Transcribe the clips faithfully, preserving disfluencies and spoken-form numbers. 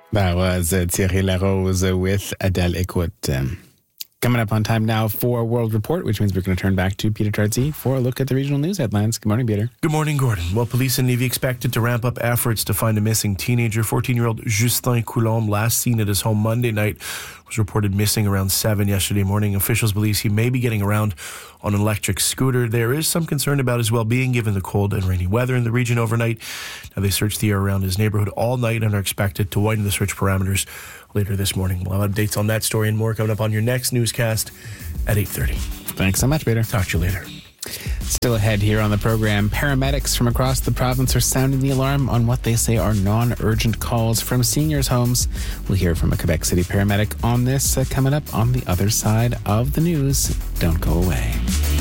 That was uh, Thierry Larose with Adele Écoute. Um, coming up on time now for World Report, which means we're going to turn back to Peter Tartzi for a look at the regional news headlines. Good morning, Peter. Good morning, Gordon. Well, police in Navy expected to ramp up efforts to find a missing teenager. fourteen-year-old Justin Coulombe, last seen at his home Monday night, was reported missing around seven yesterday morning. Officials believe he may be getting around on an electric scooter. There is some concern about his well-being given the cold and rainy weather in the region overnight. Now, they searched the area around his neighborhood all night and are expected to widen the search parameters later this morning. We'll have updates on that story and more coming up on your next newscast at eight thirty. Thanks so much, Peter. Talk to you later. Still ahead here on the program, paramedics from across the province are sounding the alarm on what they say are non-urgent calls from seniors' homes. We'll hear from a Quebec City paramedic on this uh, coming up on the other side of the news. Don't go away.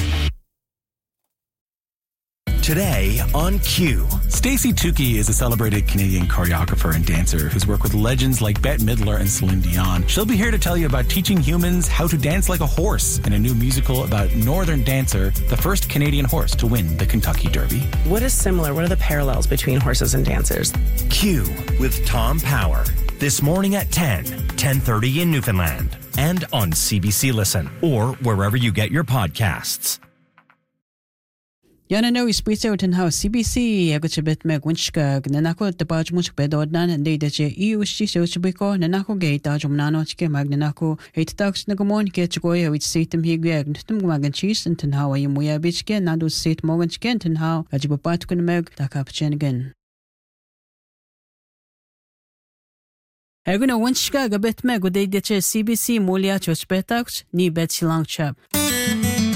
Today on Q. Stacey Tukey is a celebrated Canadian choreographer and dancer who's worked with legends like Bette Midler and Celine Dion. She'll be here to tell you about teaching humans how to dance like a horse in a new musical about Northern Dancer, the first Canadian horse to win the Kentucky Derby. What is similar? What are the parallels between horses and dancers? Q with Tom Power. This morning at ten, ten thirty in Newfoundland. And on C B C Listen or wherever you get your podcasts. Yana no ispita utan how C B C agutsa bit meg winchka nanako tapaj much bedodnan and de je eu shi so chibiko nanako gate ajum nano chike magnanako eight tax nagomon ke chgoya which seatem higweg ntum magan cheese and how you muya bichke nadu seat mogan chkent and how ajibapat kun meg takapchen again. Aguna winchka gabit meg de je C B C mulia choch betax ni bet silang chap.